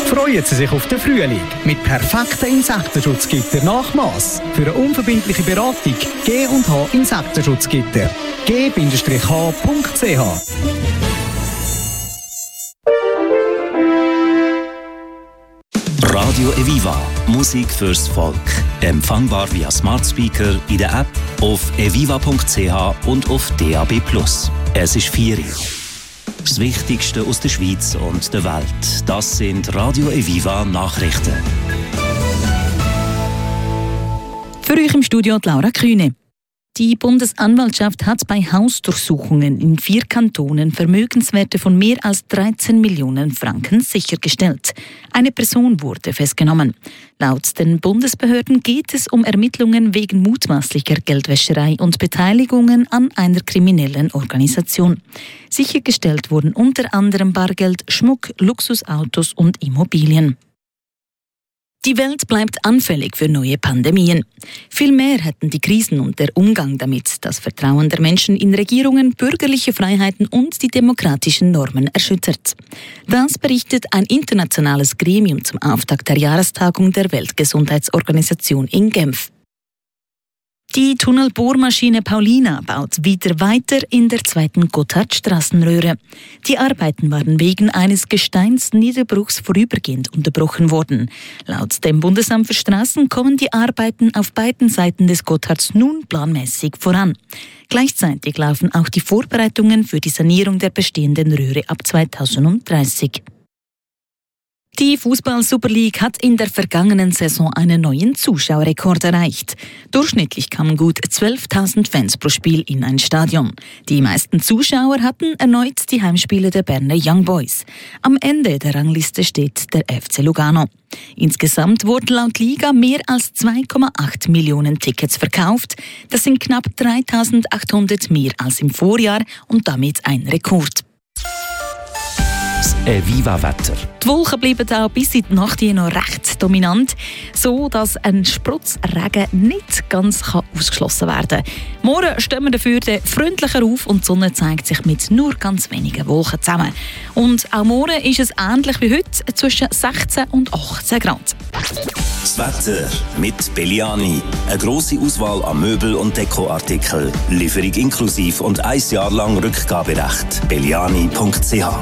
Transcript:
Freuen Sie sich auf den Frühling mit perfekten Insektenschutzgitter-Nachmaß. Für eine unverbindliche Beratung G&H Insektenschutzgitter. g-h.ch. Radio Eviva. Musik fürs Volk. Empfangbar via Smart Speaker, in der App, auf eviva.ch und auf DAB+. Es ist 4 Uhr. Das Wichtigste aus der Schweiz und der Welt. Das sind Radio Eviva Nachrichten. Für euch im Studio Laura Kühne. Die Bundesanwaltschaft hat bei Hausdurchsuchungen in 4 Kantonen Vermögenswerte von mehr als 13 Millionen Franken sichergestellt. Eine Person wurde festgenommen. Laut den Bundesbehörden geht es um Ermittlungen wegen mutmaßlicher Geldwäscherei und Beteiligungen an einer kriminellen Organisation. Sichergestellt wurden unter anderem Bargeld, Schmuck, Luxusautos und Immobilien. Die Welt bleibt anfällig für neue Pandemien. Vielmehr hätten die Krisen und der Umgang damit das Vertrauen der Menschen in Regierungen, bürgerliche Freiheiten und die demokratischen Normen erschüttert. Das berichtet ein internationales Gremium zum Auftakt der Jahrestagung der Weltgesundheitsorganisation in Genf. Die Tunnelbohrmaschine Paulina baut wieder weiter in der 2. Gotthardstrassenröhre. Die Arbeiten waren wegen eines Gesteinsniederbruchs vorübergehend unterbrochen worden. Laut dem Bundesamt für Straßen kommen die Arbeiten auf beiden Seiten des Gotthards nun planmäßig voran. Gleichzeitig laufen auch die Vorbereitungen für die Sanierung der bestehenden Röhre ab 2030. Die Fußball-Super League hat in der vergangenen Saison einen neuen Zuschauerrekord erreicht. Durchschnittlich kamen gut 12.000 Fans pro Spiel in ein Stadion. Die meisten Zuschauer hatten erneut die Heimspiele der Berner Young Boys. Am Ende der Rangliste steht der FC Lugano. Insgesamt wurden laut Liga mehr als 2,8 Millionen Tickets verkauft. Das sind knapp 3.800 mehr als im Vorjahr und damit ein Rekord. Eviva-Wetter. Die Wolken bleiben auch bis in die Nacht hier noch recht dominant, so dass ein Sprotzregen nicht ganz ausgeschlossen werden kann. Morgen stehen wir dafür freundlicher auf und die Sonne zeigt sich mit nur ganz wenigen Wolken zusammen. Und auch morgen ist es ähnlich wie heute, zwischen 16 und 18 Grad. Das Wetter mit Belliani. Eine grosse Auswahl an Möbel- und Dekoartikeln. Lieferung inklusive und 1 Jahr lang Rückgaberecht. Belliani.ch